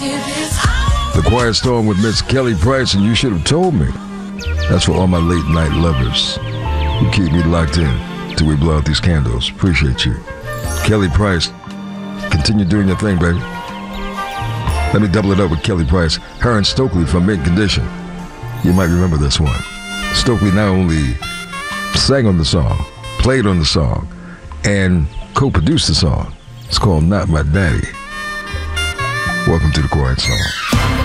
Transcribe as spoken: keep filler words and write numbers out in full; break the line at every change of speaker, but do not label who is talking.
The Quiet Storm with Miss Kelly Price, and You Should Have Told Me. That's for all my late night lovers who keep me locked in till we blow out these candles. Appreciate you. Kelly Price, continue doing your thing, baby. Let me double it up with Kelly Price. Her and Stokely from Mint Condition. You might remember this one. Stokely not only sang on the song, played on the song, and co-produced the song. It's called Not My Daddy. Welcome to the Quiet Storm.